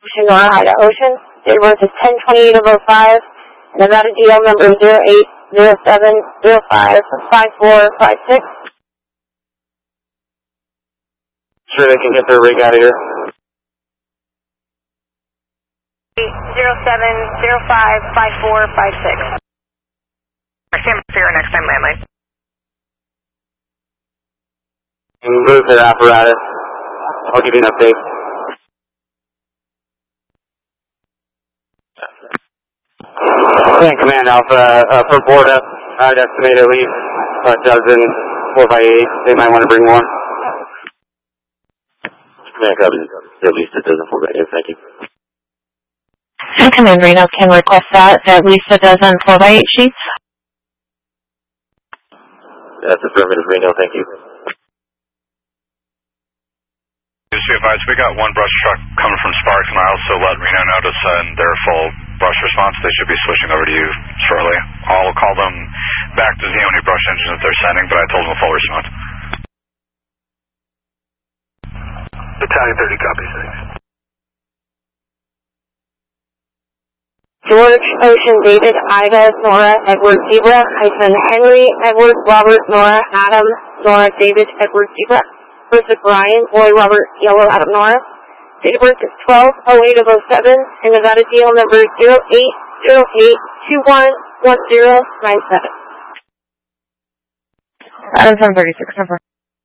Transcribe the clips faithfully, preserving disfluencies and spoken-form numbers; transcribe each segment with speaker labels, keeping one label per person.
Speaker 1: Ocean, Nora, Ida Ocean. Date of birth is ten twenty-eight of oh five. Nevada D L number zero eight zero seven zero five five four five six.
Speaker 2: Sure they can get their rig out of here.
Speaker 1: zero seven zero five five four five six.
Speaker 3: I stand by for your next time landline.
Speaker 2: Move their apparatus. I'll give you an update. Yeah, Command Alpha, uh, for board up, I'd estimate at least a dozen four by eight. They might want to bring more. Yeah, copy. At least a dozen four by eight. Thank you.
Speaker 4: And Command Reno can request that at least a dozen four by eight sheets.
Speaker 2: That's affirmative, Reno. Thank you.
Speaker 5: Just be advised, we got one brush truck coming from Sparks, and I also let Reno know to send their full brush response. They should be switching over to you shortly. I'll call them back to see how many brush engines that they're sending, but I told them a full response.
Speaker 2: Battalion thirty copies, thanks.
Speaker 1: George, Ocean, David, Ida, Nora, Edward, Zebra, hyphen, Henry, Edward, Robert, Nora, Adam, Nora, David, Edward, Zebra. Versus Brian, Boy, Robert, Yellow, Adam, Nora. Date of birth is twelve oh eight of oh seven, and Nevada D L number zero eight zero eight two one one zero nine seven.
Speaker 4: Adam seven thirty-six, number.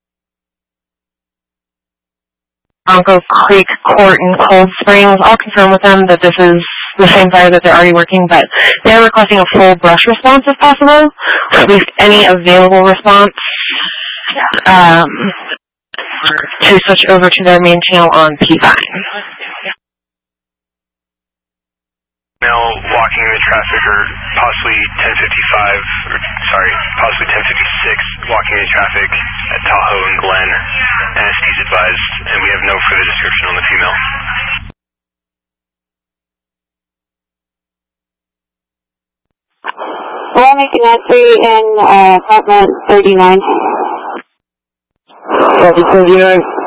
Speaker 4: Bronco Creek Court in Cold Springs. I'll confirm with them that this is the same fire that they're already working, but they're requesting a full brush response if possible, or at least any available response. Um... to switch over to their main channel on P five.
Speaker 5: Now walking into traffic, or possibly ten fifty-five, or sorry, possibly ten fifty-six, walking into traffic at Tahoe and Glen. N S T's advised, and we have no further description on the female.
Speaker 1: We're making that three in uh, apartment thirty-nine.
Speaker 2: thirty-nine.